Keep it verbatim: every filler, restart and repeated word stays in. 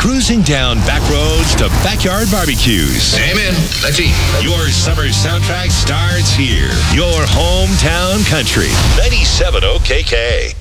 cruising down back roads to backyard barbecues. Amen. Let's eat. Your summer soundtrack starts here. Your hometown country. ninety-seven O K K.